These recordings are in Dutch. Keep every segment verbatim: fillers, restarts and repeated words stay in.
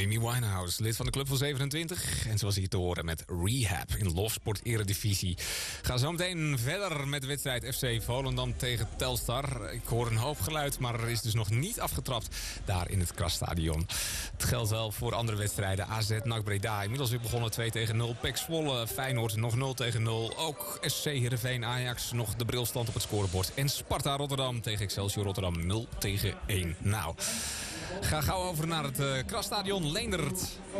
Amy Winehouse, lid van de Club van zevenentwintig. En zoals hier te horen met Rehab in Lofsport Eredivisie. Ga zo meteen verder met de wedstrijd F C Volendam tegen Telstar. Ik hoor een hoop geluid, maar er is dus nog niet afgetrapt daar in het Krasstadion. Het geldt wel voor andere wedstrijden. A Z N A C Breda, inmiddels weer begonnen twee tegen nul. P E C Zwolle, Feyenoord nog nul tegen nul. Ook S C Heerenveen Ajax nog de brilstand op het scorebord. En Sparta Rotterdam tegen Excelsior Rotterdam nul tegen één. Nou, ga gauw over naar het uh, Krasstadion Leendert.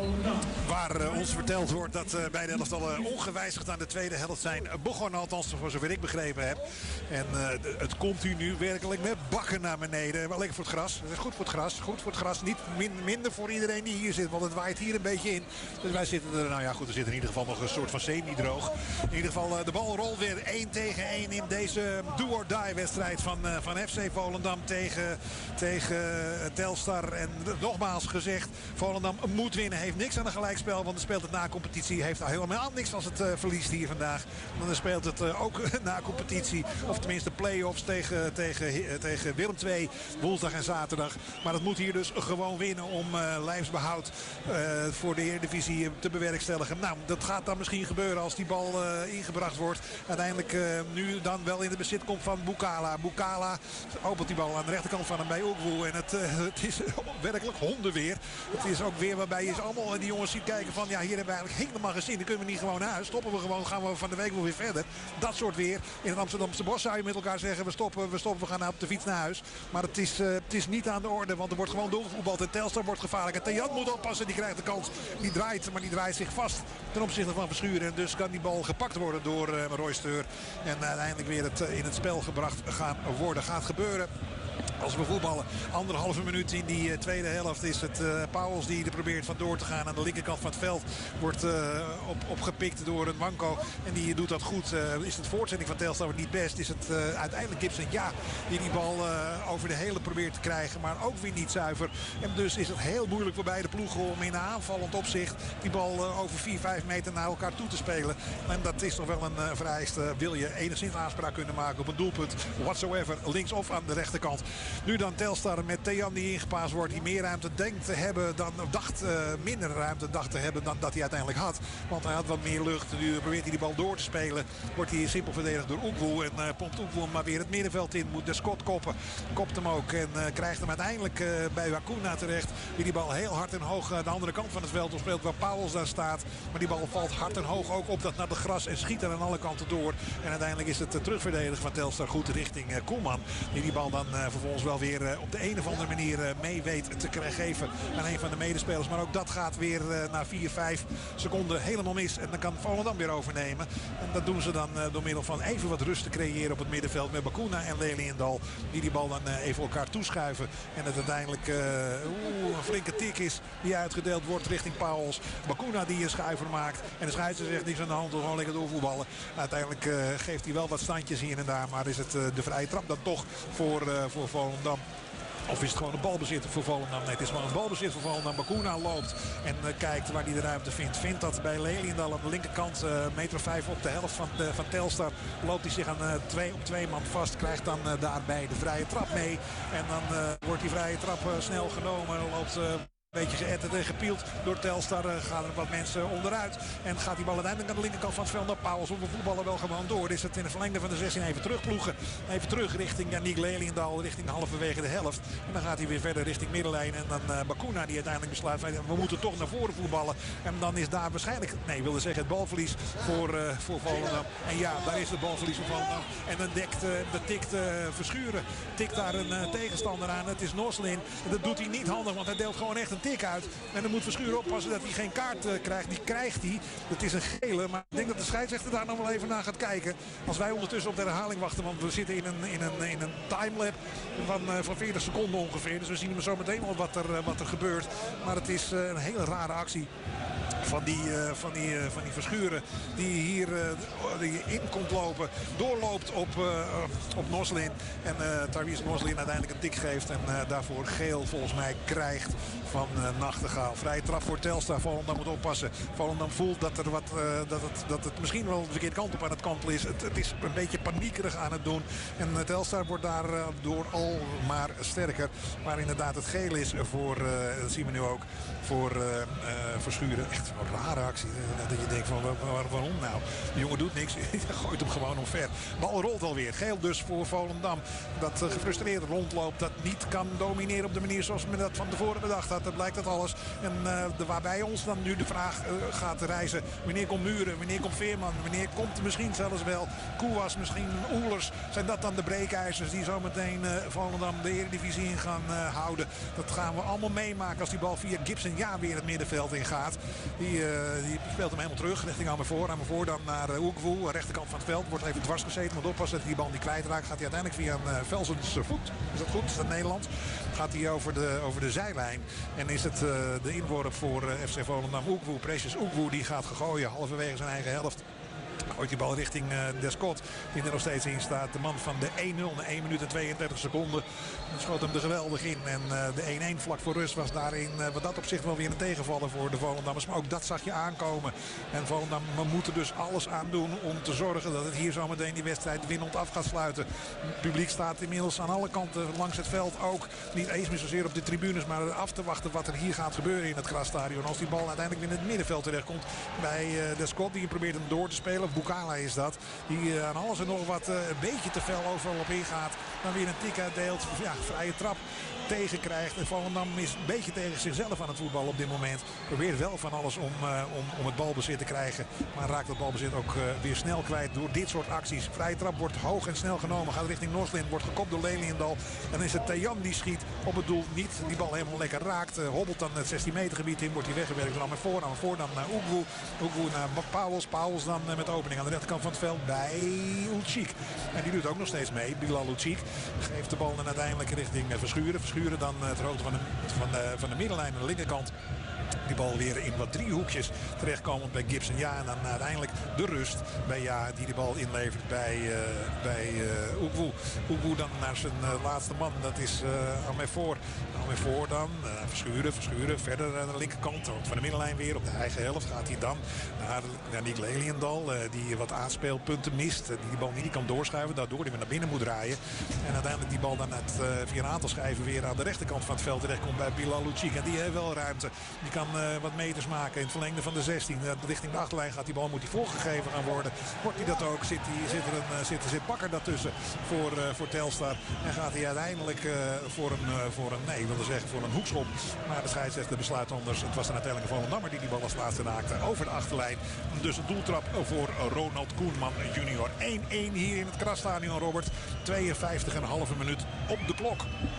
Waar uh, ons verteld wordt dat uh, beide elftallen ongewijzigd aan de tweede helft zijn begonnen. Althans, voor zover ik begrepen heb. En uh, het komt hier nu werkelijk met bakken naar beneden. Wel lekker voor het gras. Het is goed voor het gras. Goed voor het gras. Niet min, minder voor iedereen die hier zit. Want het waait hier een beetje in. Dus wij zitten er, nou ja goed, er zit in ieder geval nog een soort van semi-droog. In ieder geval uh, de bal rolt weer één tegen één in deze do-or-die wedstrijd van, uh, van F C Volendam tegen, tegen uh, Telstar. En nogmaals gezegd, Volendam moet winnen. Heeft niks aan een gelijkspel, want het speelt het na competitie. Heeft helemaal niks als het uh, verliest hier vandaag. Dan speelt het uh, ook na competitie. Of tenminste play-offs tegen, tegen, uh, tegen Willem twee. Woensdag en zaterdag. Maar dat moet hier dus gewoon winnen om uh, lijfsbehoud uh, voor de Eredivisie te bewerkstelligen. Nou, dat gaat dan misschien gebeuren als die bal uh, ingebracht wordt. Uiteindelijk uh, nu dan wel in de bezit komt van Bukala. Bukala opent die bal aan de rechterkant van hem bij Oekwoe. En het, uh, het is werkelijk hondenweer. Het is ook weer waarbij je allemaal die jongens ziet kijken van ja, hier hebben we eigenlijk helemaal geen zin. Dan kunnen we niet gewoon naar huis. Stoppen we gewoon, gaan we van de week wel weer verder. Dat soort weer. In het Amsterdamse bos zou je met elkaar zeggen we stoppen, we stoppen, we gaan nou op de fiets naar huis. Maar het is, uh, het is niet aan de orde, want er wordt gewoon doorgevoetbald. En Telstar wordt gevaarlijk. En Tejan moet oppassen, die krijgt de kans. Die draait, maar die draait zich vast ten opzichte van Verschuren. En dus kan die bal gepakt worden door uh, Roy Steur. En uh, uiteindelijk weer het, uh, in het spel gebracht gaan worden. Gaat gebeuren. Als we voetballen, anderhalve minuut in die uh, tweede helft is het uh, Pauwels die er probeert van door te gaan. Aan de linkerkant van het veld wordt uh, op, opgepikt door een Wanko. En die doet dat goed. Uh, is het voortzending van Telstar niet best. Is het uh, uiteindelijk Gibson ja die die bal uh, over de hele probeert te krijgen. Maar ook weer niet zuiver. En dus is het heel moeilijk voor beide ploegen om in aanvallend opzicht die bal uh, over vier, vijf meter naar elkaar toe te spelen. En dat is toch wel een uh, vereiste. Wil je enigszins aanspraak kunnen maken op een doelpunt whatsoever. Links of aan de rechterkant. Nu dan Telstar met Tejan die ingepaasd wordt. Die meer ruimte denkt te hebben dan dacht. Uh, minder ruimte dacht te hebben dan dat hij uiteindelijk had. Want hij had wat meer lucht. Nu probeert hij die bal door te spelen. Wordt hij simpel verdedigd door Oekwoe. En uh, pompt Oekwoe maar weer het middenveld in. Moet de Scott koppen. Kopt hem ook. En uh, krijgt hem uiteindelijk uh, bij Wakuna terecht. Die die bal heel hard en hoog aan de andere kant van het veld speelt. Waar Pauwels daar staat. Maar die bal valt hard en hoog ook op dat naar de gras. En schiet er aan alle kanten door. En uiteindelijk is het uh, terugverdedigen van Telstar goed richting uh, Koeman. Die die bal dan uh, vervolgens wel weer uh, op de een of andere manier uh, mee weet te geven aan een van de medespelers. Maar ook dat gaat weer uh, na vier, vijf seconden helemaal mis. En dan kan Volendam weer overnemen. En dat doen ze dan uh, door middel van even wat rust te creëren op het middenveld. Met Bakuna en Leliendal. Die die bal dan uh, even elkaar toeschuiven. En het uiteindelijk uh, oeh, een flinke tik is die uitgedeeld wordt richting Pauwels. Bakuna die een schuiver maakt. En de scheidsrechter zegt niks aan de hand. Gewoon lekker doorvoetballen. Uiteindelijk uh, geeft hij wel wat standjes hier en daar. Maar is het uh, de vrije trap dan toch voor, uh, voor Volendam. Of is het gewoon een balbezit voor Volendam? Nee, het is gewoon een balbezit voor Volendam. Bakuna loopt en uh, kijkt waar hij de ruimte vindt. Vindt dat bij Leliendal aan de linkerkant, uh, meter vijf op de helft van, de, van Telstar. Loopt hij zich aan uh, twee op twee man vast. Krijgt dan uh, daarbij de vrije trap mee. En dan uh, wordt die vrije trap uh, snel genomen. Loopt... Uh, Een beetje geëtterd en gepield door Telstar. Uh, gaan er wat mensen onderuit. En gaat die bal uiteindelijk aan de linkerkant van het veld naar Pauwels. We voetballen wel gewoon door. Is het in het verlengde van de zestien even terugploegen. Even terug richting Yannick Leliendal. Richting halverwege de helft. En dan gaat hij weer verder richting middenlijn. En dan uh, Bakuna die uiteindelijk besluit. We moeten toch naar voren voetballen. En dan is daar waarschijnlijk, nee, ik wilde zeggen het balverlies voor, uh, voor Volendam. En ja, daar is het balverlies voor Volendam. En dan dekt, uh, de tikt uh, Verschuren. Tikt daar een uh, tegenstander aan. Het is Noslin. En dat doet hij niet handig. Want hij deelt gewoon echt een tik uit. En dan moet Verschuren oppassen dat hij geen kaart uh, krijgt. Die krijgt hij. Dat is een gele. Maar ik denk dat de scheidsrechter daar nog wel even naar gaat kijken. Als wij ondertussen op de herhaling wachten. Want we zitten in een, in een, in een timelap van, uh, van veertig seconden ongeveer. Dus we zien hem zo meteen al wat er, uh, wat er gebeurt. Maar het is uh, een hele rare actie. van die, uh, van die, uh, van die Verschuren die hier uh, die in komt lopen. Doorloopt op, uh, op Noslin. En uh, Tyrese Noslin uiteindelijk een tik geeft. En uh, daarvoor geel volgens mij krijgt van uh, Nachtegaal. Vrije trap voor Telstar. Volendam moet oppassen. Volendam voelt dat, er wat, uh, dat, het, dat het misschien wel de verkeerde kant op aan het kantelen is. Het, het is een beetje paniekerig aan het doen. En uh, Telstar wordt daar uh, door al maar sterker. Maar inderdaad het geel is voor, uh, dat zien we nu ook, voor uh, uh, Verschuren. Echt een rare actie. Uh, dat je denkt van waar, waar, waarom nou? De jongen doet niks. Gooit hem gewoon omver. Bal rolt alweer. Geel dus voor Volendam. Dat uh, gefrustreerd rondloopt. Dat niet kan domineren op de manier zoals men dat van tevoren bedacht had. Dat blijkt dat alles. En uh, de, waarbij ons dan nu de vraag uh, gaat reizen. Wanneer komt Muren? Wanneer komt Veerman? Wanneer komt misschien zelfs wel Koewas? Misschien Oelers? Zijn dat dan de breekijzers die zometeen uh, Volendam de Eredivisie in gaan uh, houden? Dat gaan we allemaal meemaken als die bal via Gibson ja weer het middenveld in gaat. Die, uh, die speelt hem helemaal terug richting Amervoor. Amervoor dan naar uh, Oekwoe, rechterkant van het veld. Wordt even dwars gezeten. Moet oppassen dat hij die bal niet kwijtraakt. Gaat hij uiteindelijk via een uh, Velsens voet. Is dat goed? Is dat Nederlands? Gaat hij over de, over de zijlijn. En is het uh, de inworp voor uh, F C Volendam. Oekwoe, Precious Oekwoe, die gaat gooien halverwege zijn eigen helft. Gooit die bal richting uh, Descott, die er nog steeds in staat. De man van de één nul na één minuut en tweeëndertig seconden. Dan schoot hem er geweldig in. En uh, de één één vlak voor rust was daarin uh, wat dat op zich wel weer een tegenvaller voor de Volendammers. Maar ook dat zag je aankomen. En Volendam moet er dus alles aan doen om te zorgen dat het hier zometeen die wedstrijd winnend af gaat sluiten. Het publiek staat inmiddels aan alle kanten langs het veld ook. Niet eens meer zozeer op de tribunes, maar af te wachten wat er hier gaat gebeuren in het Grasstadion. Als die bal uiteindelijk weer in het middenveld terechtkomt bij uh, Descott. Die probeert hem door te spelen. Bukala is dat. Die uh, aan alles en nog wat uh, een beetje te fel overal op ingaat. Dan weer een tik uitdeelt. Ja, vrije trap tegenkrijgt. En Volendam is een beetje tegen zichzelf aan het voetballen op dit moment. Probeert wel van alles om, uh, om, om het balbezit te krijgen. Maar raakt het balbezit ook uh, weer snel kwijt door dit soort acties. Vrije trap wordt hoog en snel genomen. Gaat richting Noslin. Wordt gekopt door Leliendal. Dan is het Tejan die schiet op het doel. Niet die bal helemaal lekker raakt. Uh, hobbelt dan het zestien meter gebied in. Wordt hij weggewerkt. Dan maar voor. Dan voor dan naar Oekwoe. Oekwoe naar Pauwels. Pauwels dan uh, met opening aan de rechterkant van het veld bij Ulcik. En die doet ook nog steeds mee. Bilal Ulcik geeft de bal dan uiteindelijk richting uh, Verschuren. Verschuren dan uh, ter hoogte van de, van, de, van de middenlijn aan de linkerkant. Die bal weer in wat driehoekjes terechtkomend bij Gibson. Ja, en dan uiteindelijk de rust bij Ja, die de bal inlevert bij, uh, bij uh, Oekwoe. Oekwoe dan naar zijn uh, laatste man. Dat is uh, Amervoor. Amervoor dan. Uh, verschuren, verschuren. Verder aan de linkerkant. Van de middenlijn weer op de eigen helft gaat hij dan naar, naar Nick Leliendal. Uh, die wat aanspeelpunten mist. Uh, die die bal niet kan doorschuiven. Daardoor hij weer naar binnen moet draaien. En uiteindelijk die bal dan net, uh, via een aantal schijven weer aan de rechterkant van het veld terechtkomt bij Bilal Ulcik. En die heeft wel ruimte. Die kan uh, wat meters maken in het verlengde van de zestien. Uh, richting de achterlijn gaat die bal, moet hij voorgegeven gaan worden. Wordt hij dat ook? Zit, die, zit er een uh, zit, zit Bakker daartussen voor, uh, voor Telstar. En gaat hij uiteindelijk uh, voor een, uh, voor een, nee, ik wilde zeggen voor een hoekschop. Maar de scheidsrechter besluit anders. Het was dan uiteindelijk een Volendammer die die bal als laatste raakte over de achterlijn. Dus een doeltrap voor Ronald Koeman junior. één één hier in het Grasstadion, Robert. tweeënvijftig en een halve minuut op de klok.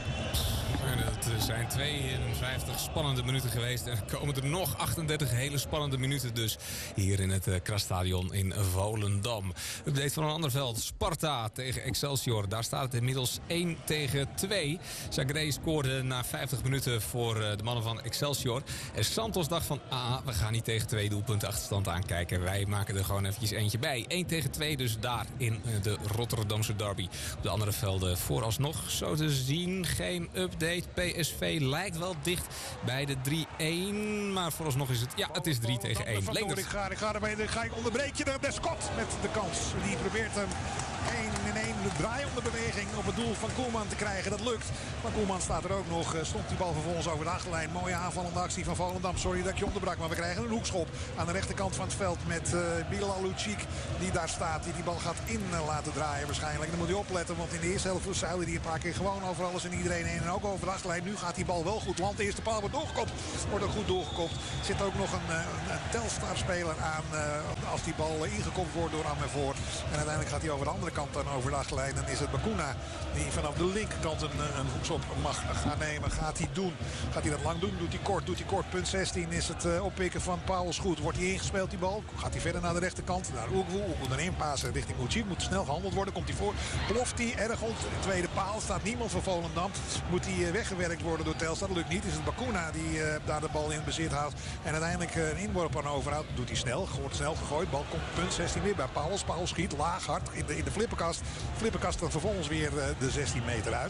Het zijn tweeënvijftig spannende minuten geweest. En er komen er nog achtendertig hele spannende minuten dus hier in het Grasstadion in Volendam. Update van een ander veld. Sparta tegen Excelsior. Daar staat het inmiddels één tegen twee. Zagré scoorde na vijftig minuten voor de mannen van Excelsior. En Santos dacht van, ah, we gaan niet tegen twee doelpunten achterstand aankijken. Wij maken er gewoon eventjes eentje bij. één tegen twee dus daar in de Rotterdamse derby. Op de andere velden vooralsnog zo te zien geen update. P S V lijkt wel dicht bij de drie één. Maar vooralsnog is het, ja, het is drie tegen één. Ik ga, ik ga ermee, dan ga ik onderbreek je de Descott met de kans. Die probeert hem één in één draaiende beweging op het doel van Koeman te krijgen. Dat lukt. Maar Koeman staat er ook nog. Stond die bal vervolgens over de achterlijn. Mooie aanvallende actie van Volendam. Sorry dat ik je onderbrak, maar we krijgen een hoekschop aan de rechterkant van het veld met uh, Bilal Ulcik die daar staat. Die die bal gaat in uh, laten draaien waarschijnlijk. Dan moet hij opletten, want in de eerste helft zuilde hij een paar keer gewoon over alles en iedereen heen. En ook over de achterlijn. Nu gaat die bal wel goed land. De eerste paal wordt doorgekopt. Wordt ook goed doorgekopt. Zit ook nog een, een, een Telstar-speler aan uh, als die bal uh, ingekopt wordt door Amervoor. En uiteindelijk gaat hij over de andere kant dan over de achterlijn. achterlijn. Dan is het Bacuna die vanaf de linkerkant een, een hoekschop mag gaan nemen. Gaat hij doen? Gaat hij dat lang doen? Doet hij kort? Doet hij kort? Punt zestien is het uh, oppikken van Pauwels goed. Wordt hij ingespeeld die bal? Gaat hij verder naar de rechterkant? Naar Oegwoe. Oegwoe dan inpassen richting Mujib. Moet snel gehandeld worden. Komt hij voor? Ploft hij erg onder de tweede paal. Staat niemand van Volendam. Moet hij uh, weggewerkt worden door Telstar? Dat lukt niet. Is het Bacuna die uh, daar de bal in bezit houdt. En uiteindelijk uh, een inworp aan overhoudt. Doet hij snel. Wordt snel gegooid. Bal komt punt zestien weer bij Pauwels. Pauwels schiet laag hard in de, in de flipperkast. Flipperkast dan vervolgens weer uh, de zestien meter uit.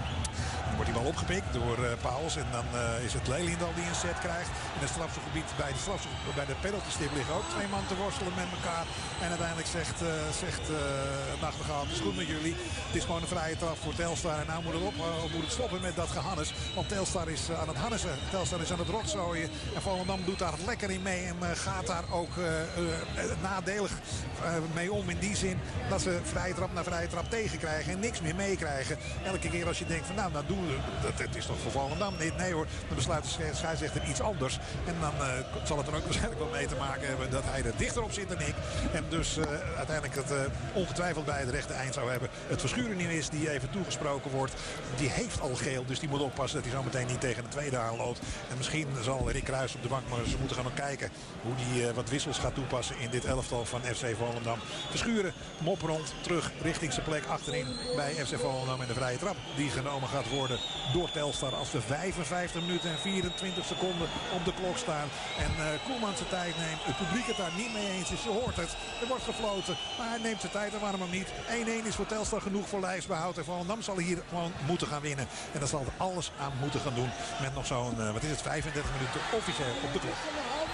Dan wordt hij wel opgepikt door uh, Pauwels. En dan uh, is het Leliendal die een set krijgt. In het strafschopgebied bij de, straf, bij de penaltystip liggen ook twee man te worstelen met elkaar. En uiteindelijk zegt, uh, zegt uh, Nachtegaal, het is goed met jullie. Het is gewoon een vrije trap voor Telstar. En nou moet het, op, uh, moet het stoppen met dat gehannes. Want Telstar is uh, aan het hannessen. Telstar is aan het rotzooien. En Volendam doet daar lekker in mee. En uh, gaat daar ook uh, uh, nadelig uh, mee om. In die zin dat ze vrije trap na vrije trap tegenkrijgen. En niks meer meekrijgen. Elke keer als je denkt van nou, nou doen we dat, dat is toch voor Volendam? Nee, nee hoor, dan besluit de scheidsrechter iets anders. En dan uh, zal het er ook waarschijnlijk wel mee te maken hebben dat hij er dichter op zit dan ik. En dus uh, uiteindelijk het uh, ongetwijfeld bij het rechte eind zou hebben. Het Verschuren nu is die even toegesproken wordt. Die heeft al geel, dus die moet oppassen dat hij zo meteen niet tegen de tweede aanloopt. En misschien zal Rick Kruis op de bank, maar ze moeten gaan nog kijken hoe hij uh, wat wissels gaat toepassen in dit elftal van F C Volendam. Verschuren, mop rond, terug richting zijn plek achterin bij F C Volendam. En de vrije trap die genomen gaat worden door Telstar als de vijfenvijftig minuten en vierentwintig seconden op de klok staan. En uh, Koeman zijn tijd neemt. Het publiek het daar niet mee eens is. Je hoort het. Er wordt gefloten. Maar hij neemt zijn tijd en waarom ook niet. één-één is voor Telstar genoeg voor lijfsbehoud. En Volendam zal hier gewoon moeten gaan winnen. En daar zal er alles aan moeten gaan doen. Met nog zo'n, uh, wat is het, vijfendertig minuten officieel op de klok.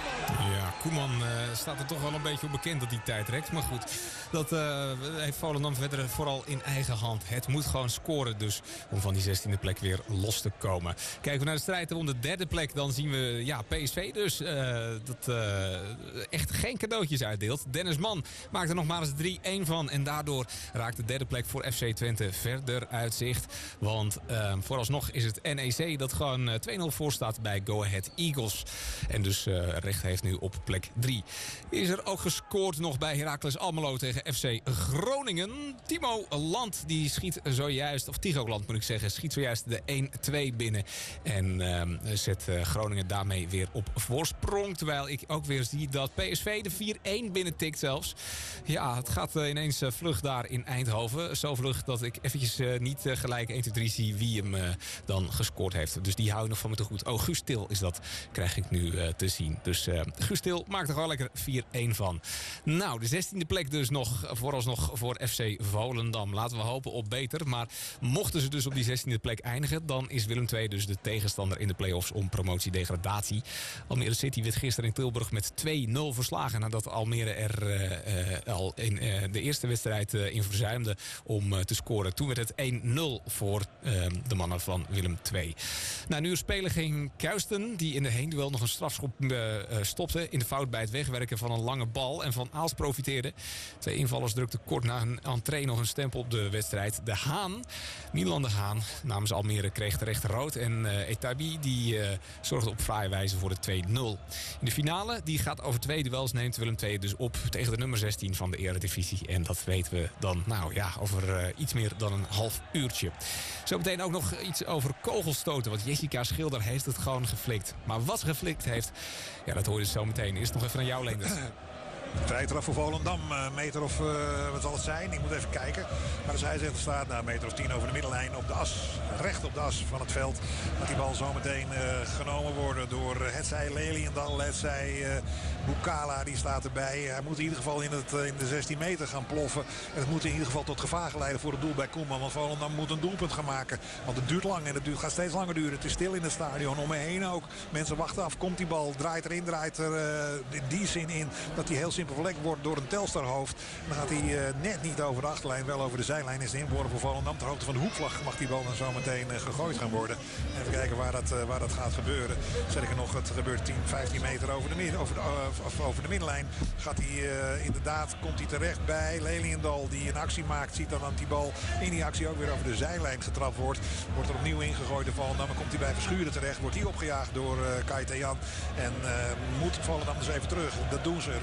Ja, Koeman uh, staat er toch wel een beetje op bekend dat hij tijd rekt. Maar goed, dat uh, heeft Volendam verder vooral in eigen hand. Het moet gewoon scoren dus om van die zestiende plek weer los te komen. Kijken we naar de strijd om de derde plek, dan zien we ja, P S V dus uh, dat uh, echt geen cadeautjes uitdeelt. Dennis Mann maakt er nog maar eens drie-één van. En daardoor raakt de derde plek voor F C Twente verder uit zicht. Want uh, vooralsnog is het N E C dat gewoon uh, twee nul voor staat bij Go Ahead Eagles. En dus uh, recht heeft nu op plek drie. Is er ook gescoord nog bij Heracles Almelo tegen F C Groningen. Timo Land die schiet zojuist, of Tigo Land moet ik zeggen, schiet zojuist de één-twee binnen. En uh, zet uh, Groningen daarmee weer op voorsprong. Terwijl ik ook weer zie dat P S V de vier-één binnen tikt zelfs. Ja, het gaat uh, ineens uh, vlug daar in Eindhoven. Zo vlug dat ik eventjes uh, niet uh, gelijk één, twee, drie zie wie hem uh, dan gescoord heeft. Dus die hou ik nog van me te goed. Oh, Guus Til is dat, krijg ik nu uh, te zien. Dus uh, Guus Til maakt er gewoon lekker vier-één van. Nou, de zestiende plek dus nog vooralsnog voor F C Volendam. Laten we hopen op beter. Maar mochten ze dus op die zestiende plek eindigen, dan is Willem twee dus de tegenstander in de play-offs om promotie-degradatie. Almere City werd gisteren in Tilburg met twee nul verslagen nadat Almere er uh, uh, al in uh, de eerste wedstrijd uh, in verzuimde om uh, te scoren. Toen werd het één nul voor uh, de mannen van Willem twee. Nou, nu er spelen ging Kuisten, die in de heenduel nog een strafschop uh, stopte in de fout bij het wegwerken van een lange bal en van Aals profiteerde. Twee invallers drukten kort na hun entree nog een stempel op de wedstrijd. De Haan, Milan de Haan, namens Almere kreeg terecht rood en uh, Etabi die uh, zorgde op fraaie wijze voor de twee nul. In de finale, die gaat over twee duels, neemt Willem twee dus op tegen de nummer zestien van de Eredivisie. En dat weten we dan, nou ja, over uh, iets meer dan een half uurtje. Zometeen ook nog iets over kogelstoten, want Jessica Schilder heeft het gewoon geflikt. Maar wat ze geflikt heeft, ja, dat hoor je zo meteen. Is het nog even aan jou, Leendert? Vrije trap voor Volendam, een meter of uh, wat zal het zijn? Ik moet even kijken. Maar de scheidsrechter staat na een meter of tien over de middenlijn op de as, recht op de as van het veld. Dat die bal zometeen uh, genomen worden door uh, hetzij Leliendal, hetzij uh, Bukala, die staat erbij. Hij moet in ieder geval in, het, uh, in de zestien meter gaan ploffen. En het moet in ieder geval tot gevaar geleiden voor het doel bij Koeman. Want Volendam moet een doelpunt gaan maken. Want het duurt lang en het duurt, gaat steeds langer duren. Het is stil in het stadion, om me heen ook. Mensen wachten af, komt die bal, draait erin, draait er uh, in die zin in dat hij heel simpel verlekt wordt door een Telstar-hoofd. Dan gaat hij uh, net niet over de achterlijn, wel over de zijlijn. Is de inworp voor Volendam. Ter hoogte van de hoekvlag mag die bal dan zo meteen uh, gegooid gaan worden. Even kijken waar dat, uh, waar dat gaat gebeuren. Zeg ik nog, het gebeurt tien, vijftien meter over de, midden, over de, uh, over de middenlijn. Gaat hij uh, inderdaad, komt hij terecht bij Leliendal die een actie maakt. Ziet dan dat die bal in die actie ook weer over de zijlijn getrapt wordt. Wordt er opnieuw ingegooid door Volendam. Dan komt hij bij Verschuren terecht. Wordt hij opgejaagd door uh, Kai Tejan. En uh, moet Volendam dus even terug. Dat doen ze richting uh,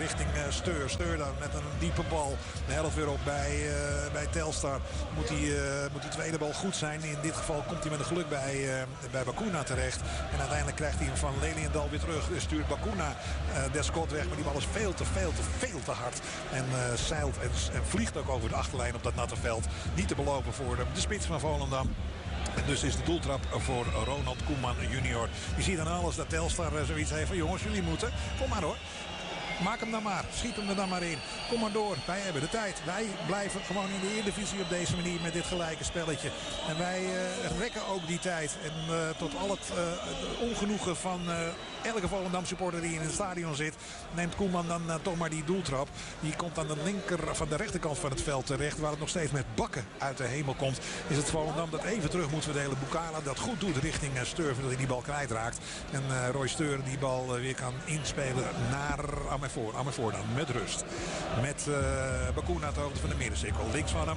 Steur. Steur dan met een diepe bal. De helft weer op bij, uh, bij Telstar. Moet die, uh, moet die tweede bal goed zijn. In dit geval komt hij met een geluk bij, uh, bij Bacuna terecht. En uiteindelijk krijgt hij hem van Leliendal weer terug. Dus stuurt Bacuna uh, Descott weg. Maar die bal is veel te, veel te, veel te hard. En uh, zeilt en, en vliegt ook over de achterlijn op dat natte veld. Niet te belopen voor de, de spits van Volendam. En dus is de doeltrap voor Ronald Koeman junior. Je ziet aan alles dat Telstar zoiets heeft van jongens, jullie moeten. Kom maar hoor. Maak hem dan maar. Schiet hem er dan maar in. Kom maar door. Wij hebben de tijd. Wij blijven gewoon in de Eredivisie op deze manier met dit gelijke spelletje. En wij uh, rekken ook die tijd. En uh, tot al het uh, ongenoegen van uh, elke Volendam supporter die in het stadion zit, neemt Koeman dan uh, toch maar die doeltrap. Die komt aan de linker van de rechterkant van het veld terecht. Waar het nog steeds met bakken uit de hemel komt. Is het Volendam dat even terug moet verdelen. Bukala dat goed doet richting uh, Steur. Dat hij die bal kwijtraakt. En uh, Roy Steur die bal uh, weer kan inspelen naar Amefoor. Voor, Amefoor dan met rust. Met uh, Bacuna ter hoogte van de middencirkel. Links van hem.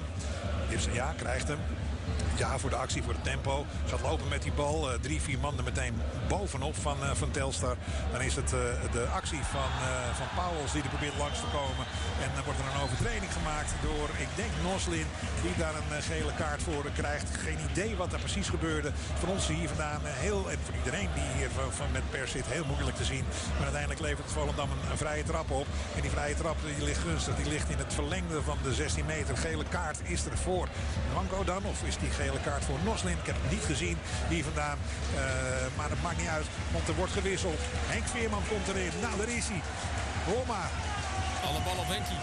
Ja, krijgt hem. Ja, voor de actie, voor het tempo. Gaat lopen met die bal. Uh, drie, vier man er meteen bovenop van, uh, van Telstar. Dan is het uh, de actie van, uh, van Pauwels die er probeert langs te komen. En dan wordt er een overtreding gemaakt door, ik denk, Noslin. Die daar een uh, gele kaart voor krijgt. Geen idee wat er precies gebeurde. Voor ons hier vandaan uh, heel, en voor iedereen die hier van, van met pers zit, heel moeilijk te zien. Maar uiteindelijk levert het Volendam een, een vrije trap op. En die vrije trap die ligt gunstig. Die ligt in het verlengde van de zestien meter. Gele kaart is er voor Manco dan. Of is die gele kaart voor Noslin? Ik heb het niet gezien hier vandaan. Uh, maar het maakt niet uit. Want er wordt gewisseld. Henk Veerman komt erin. Nou, daar is hij. Hoor maar. Alle bal op Henkie.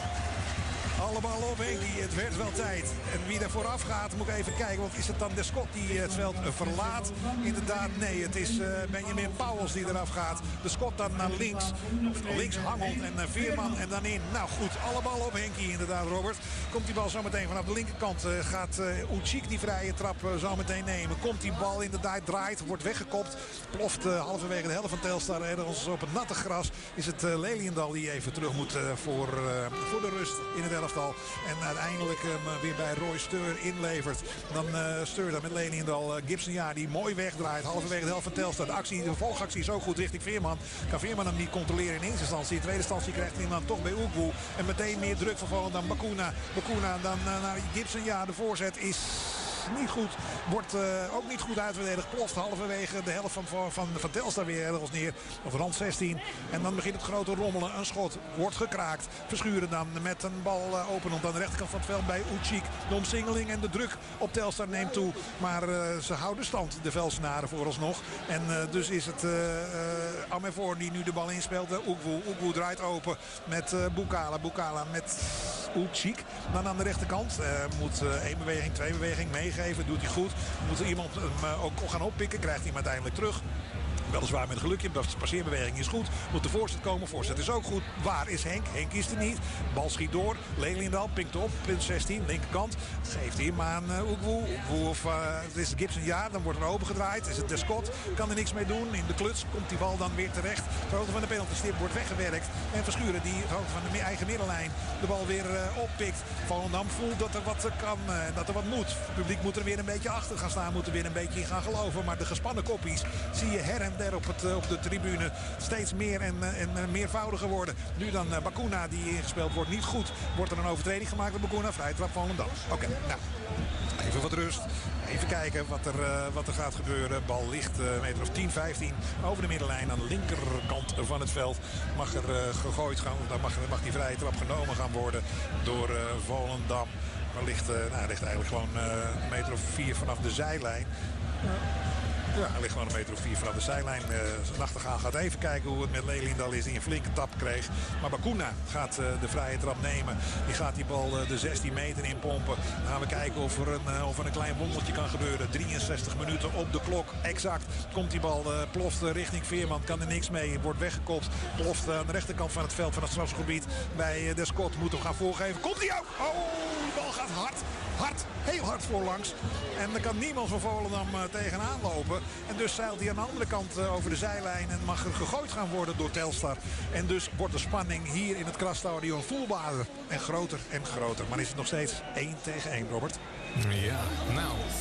Alle ballen op Henkie. Het werd wel tijd. En wie daar vooraf gaat, moet ik even kijken. Want is het dan Descott die het veld verlaat? Inderdaad, nee. Het is uh, Benjamin Pauwels die eraf gaat. Descott dan naar links. Links hangelt en uh, Veerman en dan in. Nou goed, alle ballen op Henkie inderdaad, Robert. Komt die bal zo meteen vanaf de linkerkant. Uh, gaat uh, Ucik die vrije trap uh, zo meteen nemen. Komt die bal inderdaad, draait, wordt weggekopt. Ploft uh, halverwege de helft van Telstar. Ergens op het natte gras is het uh, Leliendal die even terug moet uh, voor, uh, voor de rust in het elftal. En uiteindelijk hem uh, weer bij Roy Steur inlevert. Dan uh, Steur dan met Leliendal. Uh, Gibson ja, die mooi wegdraait. Halverwege de helft van Telstar. De actie, de volgactie is ook goed richting Veerman. Kan Veerman hem niet controleren in eerste instantie. In tweede instantie krijgt hij hem dan toch bij Oekwoe. En meteen meer druk van dan Bacuna. Bacuna dan uh, naar Gibson. Ja, de voorzet is niet goed. Wordt uh, ook niet goed uitverdedigd. Ploft halverwege de helft van, van, van, van Telstar weer ergens neer. Of rand zestien. En dan begint het grote rommelen. Een schot wordt gekraakt. Verschuren dan met een bal uh, open op aan de rechterkant van het veld bij Ucik. De omsingeling en de druk op Telstar neemt toe. Maar uh, ze houden stand, de Velsenaren vooralsnog. En uh, dus is het uh, uh, Amefoor die nu de bal inspeelt. Uh, Oekwoe. Oekwoe draait open met uh, Bukala. Bukala met Ucik. Dan aan de rechterkant. Uh, moet uh, één beweging, twee beweging meegeven. Doet hij goed. Moet er iemand hem uh, ook gaan oppikken. Krijgt hij hem uiteindelijk terug. Weliswaar met een gelukje, de passeerbeweging is goed. Moet de voorzet komen, voorzet is ook goed. Waar is Henk? Henk is er niet. Bal schiet door. Leliendal pikt op, punt zestien, linkerkant. Geeft hij hem aan uh, Oekwoe. Oekwoe of uh, het is Gibson, ja, dan wordt er open gedraaid. Is het Descott, kan er niks mee doen. In de kluts komt die bal dan weer terecht. De hoogte van de penaltystip wordt weggewerkt. En Verschuren die de hoogte van de eigen middenlijn de bal weer uh, oppikt. Volendam voelt dat er wat kan, uh, dat er wat moet. Het publiek moet er weer een beetje achter gaan staan. Moet er weer een beetje in gaan geloven. Maar de gespannen koppies zie je her en der op, het, op de tribune steeds meer en, en meervoudiger worden. Nu dan uh, Bacuna die ingespeeld wordt niet goed. Wordt er een overtreding gemaakt door Bacuna. Vrije trap van Volendam. Oké, okay, nou. Even wat rust. Even kijken wat er, uh, wat er gaat gebeuren. Bal ligt uh, een meter of tien, vijftien over de middenlijn aan de linkerkant van het veld. Mag er uh, gegooid gaan. Dan mag, mag die vrije trap genomen gaan worden door uh, Volendam. Maar ligt, uh, nou, ligt eigenlijk gewoon uh, een meter of vier vanaf de zijlijn. Ja. Ja, hij ligt gewoon een meter of vier vanaf de zijlijn. Uh, Nachtegaal gaat even kijken hoe het met Leliendal is. Die een flinke tap kreeg. Maar Bacuna gaat uh, de vrije trap nemen. Die gaat die bal uh, de zestien meter inpompen. Dan gaan we kijken of er een, uh, of er een klein wondertje kan gebeuren. drieënzestig minuten op de klok. Exact. Komt die bal, uh, ploft uh, richting Veerman. Kan er niks mee. Wordt weggekopt. Ploft uh, aan de rechterkant van het veld van het strafgebied. Bij uh, Descott. Moet hem gaan voorgeven. Komt hij ook. Oh, die bal gaat hard. Hard. Heel hard voorlangs. En er kan niemand van Volendam uh, tegenaan lopen. En dus zeilt hij aan de andere kant uh, over de zijlijn. En mag er gegooid gaan worden door Telstar. En dus wordt de spanning hier in het Krasstadion voelbaarder. En groter en groter. Maar is het nog steeds één tegen één, Robert? Ja, nou...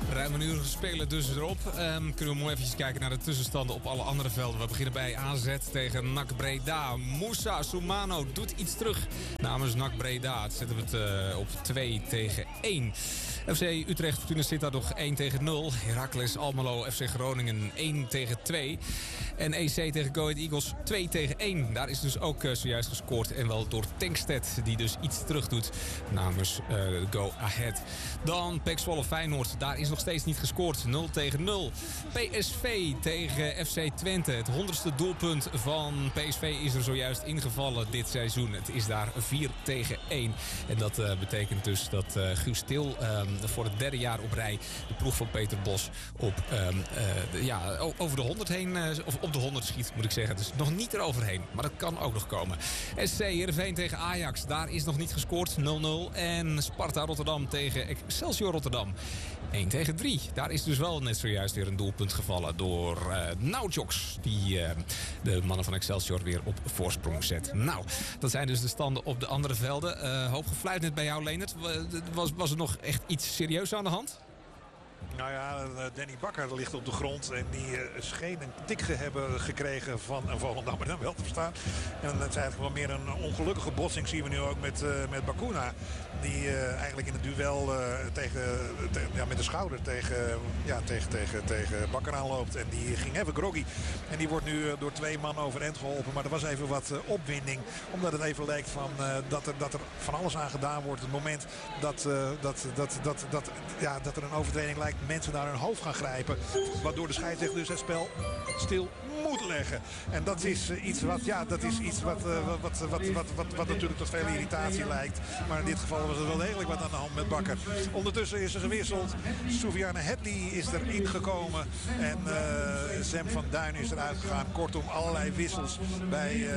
Ruim een uur spelen dus erop. Um, kunnen we mooi even kijken naar de tussenstanden op alle andere velden. We beginnen bij A Z tegen N A C Breda. Moussa Soumano doet iets terug namens N A C Breda. Het zetten we het uh, op twee tegen één. F C Utrecht Fortuna Sittard nog één tegen nul. Heracles Almelo F C Groningen één tegen twee. En E C tegen Go Ahead Eagles twee tegen één. Daar is dus ook uh, zojuist gescoord. En wel door Tankstedt, die dus iets terug doet namens uh, Go Ahead. Dan P E C Zwolle Feyenoord. Daar is nog steeds niet gescoord. nul tegen nul. P S V tegen F C Twente. Het honderdste doelpunt van P S V is er zojuist ingevallen dit seizoen. Het is daar vier tegen één. En dat uh, betekent dus dat uh, Guus Til um, voor het derde jaar op rij de ploeg van Peter Bos op, um, uh, de, ja, over de honderd heen, uh, of op de honderd schiet, moet ik zeggen. Dus nog niet eroverheen, maar dat kan ook nog komen. S C Heerenveen tegen Ajax. Daar is nog niet gescoord. nul nul. En Sparta Rotterdam tegen Excelsior Rotterdam. één tegen drie. Daar is dus wel net zojuist weer een doelpunt gevallen door uh, Nautjoks. Die uh, de mannen van Excelsior weer op voorsprong zet. Nou, dat zijn dus de standen op de andere velden. Uh, hoop gefluit net bij jou, Leendert. Was, was er nog echt iets serieus aan de hand? Nou ja, Danny Bakker ligt op de grond en die uh, scheen een tik te hebben gekregen van een Volendammer, dan wel te verstaan. En het is eigenlijk wel meer een ongelukkige botsing, zien we nu ook met, uh, met Bakuna. Die uh, eigenlijk in het duel uh, tegen, te, ja, met de schouder tegen, ja, tegen, tegen, tegen Bakker aanloopt. En die ging even groggy. En die wordt nu uh, door twee man overeind geholpen. Maar er was even wat uh, opwinding. Omdat het even leek van, uh, dat, er, dat er van alles aan gedaan wordt. Het moment dat, uh, dat, dat, dat, dat, ja, dat er een overtreding lijkt. Mensen naar hun hoofd gaan grijpen. Waardoor de scheidsrechter dus het spel stil moet leggen. En dat is uh, iets wat, ja, dat is iets wat, uh, wat, wat, wat, wat, wat, wat natuurlijk tot veel irritatie lijkt. Maar in dit geval was er wel degelijk wat aan de hand met Bakker. Ondertussen is er gewisseld. Soufiane Hedley is er ingekomen. En uh, Sam van Duin is eruit gegaan. Kortom, allerlei wissels bij, uh,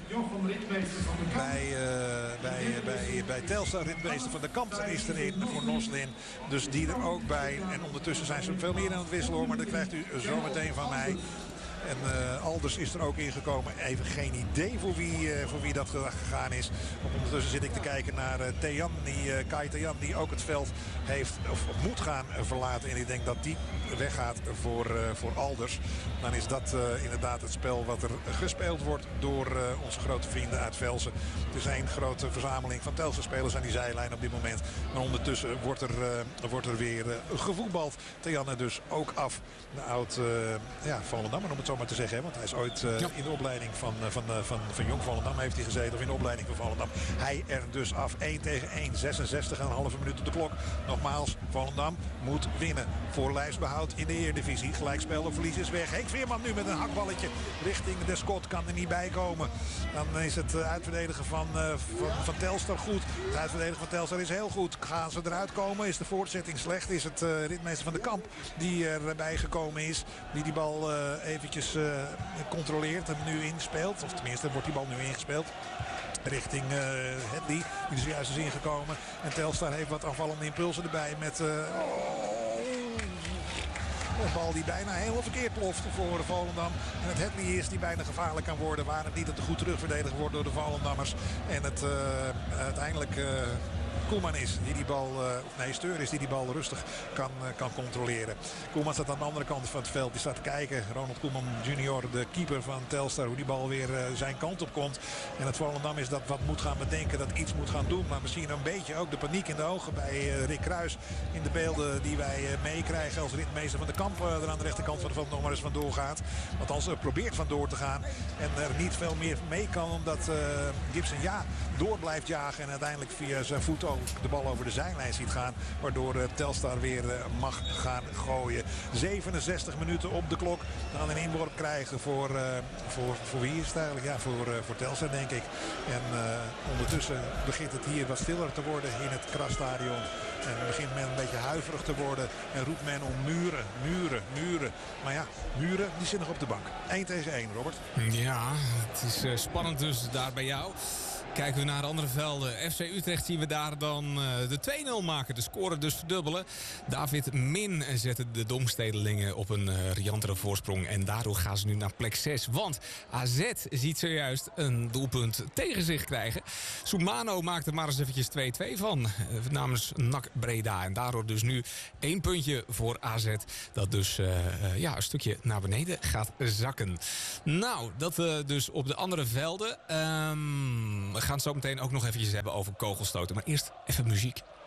bij, uh, bij, bij, bij Telstar. Ritmeester van de Kamp is erin voor Noslin. Dus die er ook bij. En ondertussen zijn ze veel meer aan het wisselen hoor. Maar dat krijgt u zo meteen van mij. En uh, Alders is er ook ingekomen. Even geen idee voor wie, uh, voor wie dat gegaan is. Want ondertussen zit ik te kijken naar uh, Thean, die, uh, Kai Thean, die ook het veld heeft of moet gaan uh, verlaten. En ik denk dat die weggaat voor, uh, voor Alders. Dan is dat uh, inderdaad het spel wat er gespeeld wordt door uh, onze grote vrienden uit Velsen. Het is een grote verzameling van Telstar-spelers aan die zijlijn op dit moment. Maar ondertussen wordt er, uh, wordt er weer uh, gevoetbald. Thean er dus ook af. De oud uh, ja, Volendammer, om het zo maar te zeggen. Hè? Want hij is ooit uh, ja. in de opleiding van, uh, van, uh, van, van Jong Volendam heeft hij gezeten. Of in de opleiding van Volendam. Hij er dus af. één tegen één. zesenzestig en een halve minuut op de klok. Nogmaals, Volendam moet winnen. Voor lijfsbehoud in de Eredivisie. Gelijkspel of verlies is weg. Henk Veerman nu met een hakballetje richting de Scott. Kan er niet bij komen. Dan is het uitverdedigen van, uh, van, van Telstar goed. Het uitverdedigen van Telstar is heel goed. Gaan ze eruit komen? Is de voortzetting slecht? Is het uh, ritmeester van de Kamp die erbij gekomen is. Die die bal uh, eventjes uh, controleert en nu inspeelt. Of tenminste wordt die bal nu ingespeeld. Richting uh, Hedley, die is juist is ingekomen. En Telstar heeft wat aanvallende impulsen erbij met... Uh, oh, een bal die bijna heel verkeerd ploft voor Volendam. En het Hedley is die bijna gevaarlijk kan worden. Waar het niet dat er goed terugverdedigd wordt door de Volendammers. En het uh, uiteindelijk... Uh, Koeman is die die bal, uh, nee Steur is die die bal rustig kan, uh, kan controleren. Koeman staat aan de andere kant van het veld. Die staat te kijken. Ronald Koeman junior, de keeper van Telstar, hoe die bal weer uh, zijn kant op komt. En het Volendam is dat wat moet gaan bedenken, dat iets moet gaan doen. Maar misschien een beetje ook de paniek in de ogen bij uh, Rick Kruis. In de beelden die wij uh, meekrijgen als ritmeester van de Kamp uh, er aan de rechterkant van de veld nog maar eens vandoor gaat. Althans uh, probeert vandoor te gaan. En er niet veel meer mee kan omdat uh, Gibson ja door blijft jagen. En uiteindelijk via zijn voet ook de bal over de zijlijn ziet gaan. Waardoor uh, Telstar weer uh, mag gaan gooien. zevenenzestig minuten op de klok. We gaan een inworp krijgen voor, uh, voor, voor wie is het eigenlijk? Ja, voor, uh, voor Telstar denk ik. En uh, ondertussen begint het hier wat stiller te worden in het Krasstadion. En begint men een beetje huiverig te worden. En roept men om muren, muren, muren. Maar ja, muren die zitten nog op de bank. één tegen één, Robert. Ja, het is uh, spannend dus daar bij jou. Kijken we naar de andere velden. F C Utrecht zien we daar dan uh, de twee nul maken. De score dus verdubbelen. David Min zette de Domstedelingen op een uh, riantere voorsprong. En daardoor gaan ze nu naar plek zes. Want A Z ziet zojuist een doelpunt tegen zich krijgen. Soumano maakte maar eens eventjes twee twee van. Uh, namens N A C Breda. En daardoor dus nu één puntje voor A Z. Dat dus uh, uh, ja, een stukje naar beneden gaat zakken. Nou, dat uh, dus op de andere velden. Um, we gaan het zo meteen ook nog eventjes hebben over kogelstoten. Maar eerst even muziek.